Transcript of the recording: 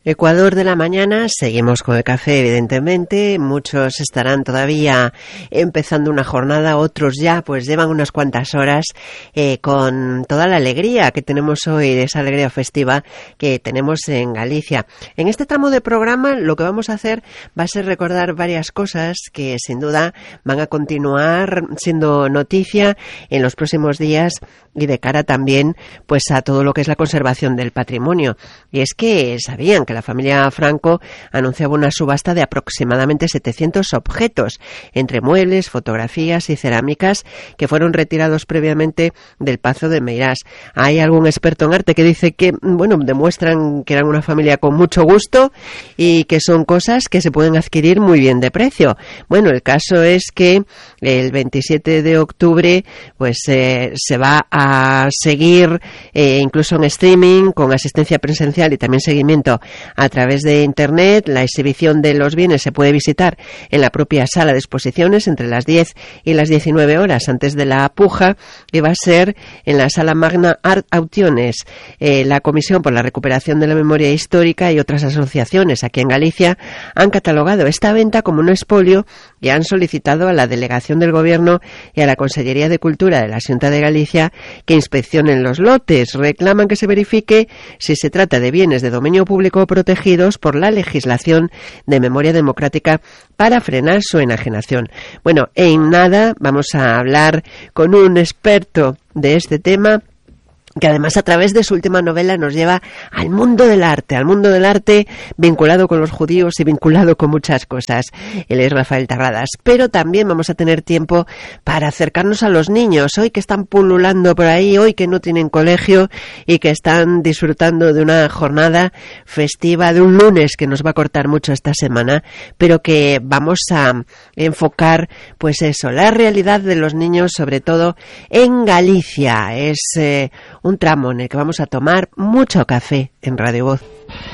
Ecuador de la mañana, seguimos con el café, evidentemente. Muchos estarán todavía empezando una jornada, otros ya pues llevan unas cuantas horas con toda la alegría que tenemos hoy, esa alegría festiva que tenemos en Galicia. En este tramo de programa lo que vamos a hacer va a ser recordar varias cosas que sin duda van a continuar siendo noticia en los próximos días y de cara también pues a todo lo que es la conservación del patrimonio. Y es que sabían que la familia Franco anunciaba una subasta de aproximadamente 700 objetos, entre muebles, fotografías y cerámicas que fueron retirados previamente del Pazo de Meirás. Hay algún experto en arte que dice que, bueno, demuestran que eran una familia con mucho gusto y que son cosas que se pueden adquirir muy bien de precio. Bueno, el caso es que el 27 de octubre pues se va a seguir incluso en streaming con asistencia presencial y también seguimiento a través de internet. La exhibición de los bienes se puede visitar en la propia sala de exposiciones entre las 10 y las 19 horas antes de la puja, y va a ser en la sala Magna Art Aucciones. La Comisión por la Recuperación de la Memoria Histórica y otras asociaciones aquí en Galicia han catalogado esta venta como un expolio y han solicitado a la Delegación del Gobierno y a la Consellería de Cultura de la Xunta de Galicia que inspeccionen los lotes. Reclaman que se verifique si se trata de bienes de dominio público protegidos por la legislación de memoria democrática para frenar su enajenación. Bueno, en nada vamos a hablar con un experto de este tema, que además a través de su última novela nos lleva al mundo del arte vinculado con los judíos y vinculado con muchas cosas. Él es Rafael Terradas, pero también vamos a tener tiempo para acercarnos a los niños, hoy que están pululando por ahí, hoy que no tienen colegio y que están disfrutando de una jornada festiva, de un lunes que nos va a cortar mucho esta semana, pero que vamos a enfocar, pues eso, la realidad de los niños, sobre todo en Galicia. Es un tramo en el que vamos a tomar mucho café en Radio Voz.